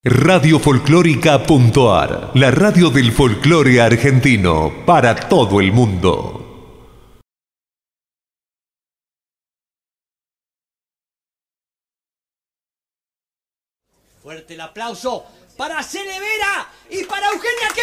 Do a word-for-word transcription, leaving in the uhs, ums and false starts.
Radio Folclórica.ar, la radio del folclore argentino para todo el mundo. Fuerte el aplauso para Celevera y para Eugenia